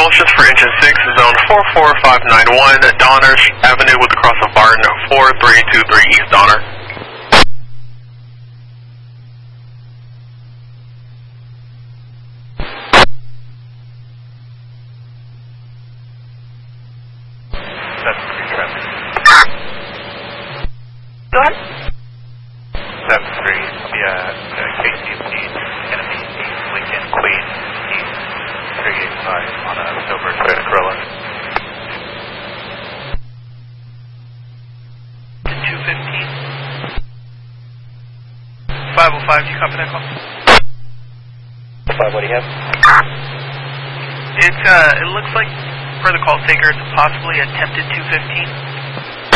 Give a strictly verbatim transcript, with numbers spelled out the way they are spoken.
Propulsion for engine six, zone four four five nine one, Donner Avenue with the cross of Barton, four three two three East Donner. seven three traffic. Go ahead. seven three, yeah, uh, K C M P, enemy East Lincoln, Queen, East three eighty-five on a silver Toyota Corolla. two fifteen. five oh five, do you copy that call? five, what do you have? It's, uh, it looks like, per the call taker, it's possibly attempted two fifteen.